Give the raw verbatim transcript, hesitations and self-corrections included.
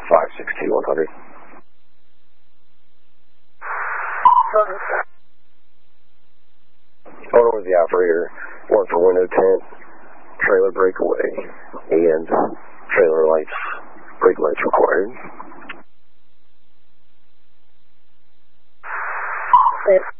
five six two one hundred. Hold on with the operator. One for window tent, trailer breakaway, and trailer lights, brake lights required.